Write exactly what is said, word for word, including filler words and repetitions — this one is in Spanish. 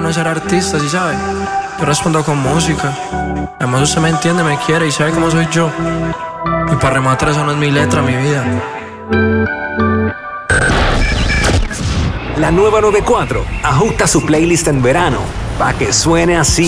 uno ser artista, ¿sí sabe? Yo respondo con música. Además usted me entiende, me quiere y sabe cómo soy yo. Y para rematar eso no es mi letra, mi vida. La nueva noventa y cuatro ajusta su playlist en verano para que suene así.